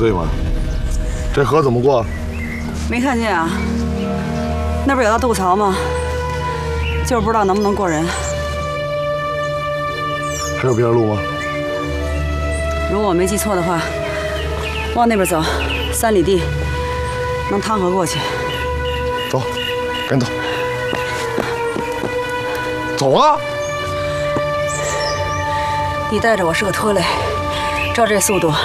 对吗？这河怎么过？ 没看见啊？那不是有道渡槽吗？就是不知道能不能过人。 还有别的路吗？ 如果我没记错的话，往那边走，3里地，能趟河过去。 走，赶紧走。走啊！ 你带着我是个拖累，照这速度